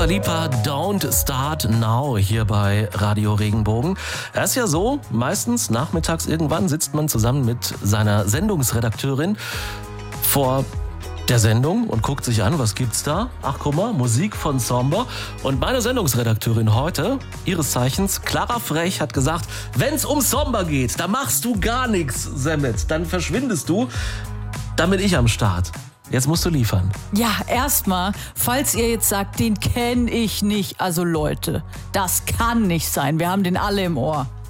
Lipa, Don't Start Now hier bei Radio Regenbogen. Es ist ja so, meistens nachmittags irgendwann sitzt man zusammen mit seiner Sendungsredakteurin vor der Sendung und guckt sich an, was gibt's da? Ach, guck mal, Musik von Somber. Und meine Sendungsredakteurin heute, ihres Zeichens, Clara Frech, hat gesagt, wenn's um Somber geht, da machst du gar nichts, Semmet. Dann verschwindest du. Dann bin ich am Start. Jetzt musst du liefern. Ja, erstmal, falls ihr jetzt sagt, den kenne ich nicht. Also Leute, das kann nicht sein. Wir haben den alle im Ohr.